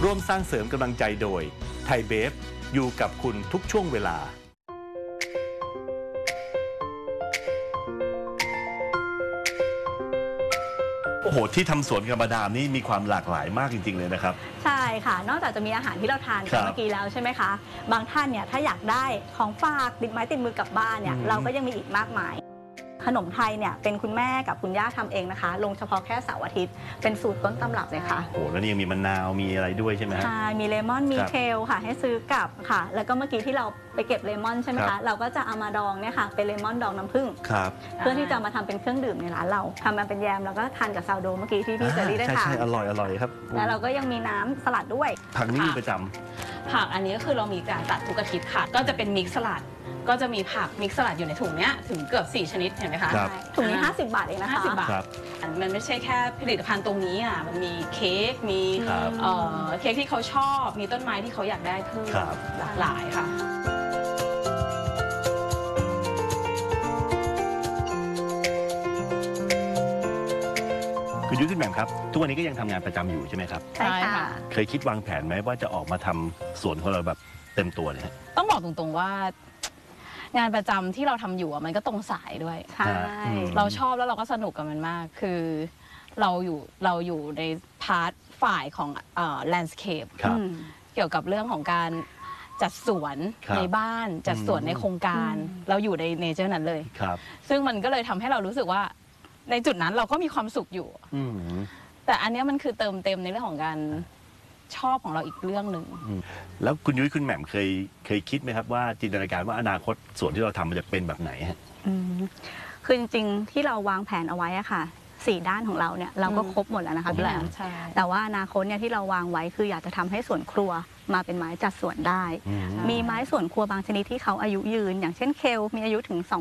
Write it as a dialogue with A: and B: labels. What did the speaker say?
A: ร่วมสร้างเสริมกำลังใจโดยไทยเบฟอยู่กับคุณทุกช่วงเวลาโอ้โหที่ทำสวนกับมาดามนี่มีความหลากหลายมากจริงๆเลยนะครับ
B: ใช่ค่ะนอกจากจะมีอาหารที่เราทานกันเมื่อกี้แล้วใช่ไหมคะบางท่านเนี่ยถ้าอยากได้ของฝากติดไม้ติดมือกลับบ้านเนี่ยเราก็ยังมีอีกมากมายขนมไทยเนี่ยเป็นคุณแม่กับคุณย่าทำเองนะคะลงเฉพาะแค่เสาร์อาทิตย์เป็นสูตรต้นตำรับเลยค่ะ
A: โอ้แล้วนี่ยังมีมะนาวมีอะไรด้วยใช่ไหม
B: ค่ะมีเลมอนมีเคลค่ะให้ซื้อกลับค่ะแล้วก็เมื่อกี้ที่เราไปเก็บเลมอนใช่ไหมคะเราก็จะเอามาดองเนี่ยค่ะเป็นเลมอนดองน้ำผึ้งเพื่อที่จะมาทำเป็นเครื่องดื่มในร้านเราทำมาเป็นแยมแล้วก็ทานกับซาวโดเมื่อกี้ที่พี่เจอรี่ได้ทาน
A: ใช่อร่อยครับ
B: แล้วเราก็ยังมีน้ำสลัดด้วย
A: ผักนี่มีประจำ
C: ผักอันนี้ก็คือเรามีการตัดทุกอาทิตย์ค่ะก็จะเป็นมิกซ์สลัดก็จะมีผักมิกซ์สลัดอยู่ในถุงเนี้ยถึงเกือบ4ชนิดเห็นไหมคะ
B: ถุงนี้50 บาทเองนะคะ
C: 50 บาทมันไม่ใช่แค่ผลิตภัณฑ์ตรงนี้อ่ะมันมีเค้กมีเค้กที่เขาชอบมีต้นไม้ที่เขาอยากได้เพิ่มหลากหลายค่ะ
A: คุณยุ้ยคุณแหม่มครับทุกวันนี้ก็ยังทำงานประจำอยู่ใช่ไหมครับ
B: ใช่ค่ะ
A: เคยคิดวางแผนไหมว่าจะออกมาทำสวนของเราแบบเต็มตัวเลย
C: ต้องบอกตรงๆว่างานประจำที่เราทำอยู่มันก็ตรงสายด้วย
B: ใช่
C: เราชอบแล้วเราก็สนุกกับมันมากคือเราอยู่ในพาร์ทฝ่ายของlandscape เกี่ยวกับเรื่องของการจัดสวนในบ้านจัดสวนในโครงการเราอยู่ในเนเจอร์นั้นเลยซึ่งมันก็เลยทำให้เรารู้สึกว่าในจุดนั้นเราก็มีความสุขอยู่แต่อันนี้มันคือเติมเต็มในเรื่องของการชอบของเราอีกเรื่องหนึ่ง
A: แล้วคุณยุ้ยคุณแหม่มเคยคิดไหมครับว่าจินตนาการว่าอนาคตส่วนที่เราทำมันจะเป็นแบบไหนฮะ
B: คือจริงๆที่เราวางแผนเอาไว้อะค่ะ4 ด้านของเราเนี่ยเราก็ครบหมดแล้วนะคะพี่แหลมแต่ว่าอนาคตเนี่ยที่เราวางไว้คืออยากจะทำให้สวนครัวมาเป็นไม้จัดสวนได้มีไม้สวนครัวบางชนิดที่เขาอายุยืนอย่างเช่นเคลมีอายุถึง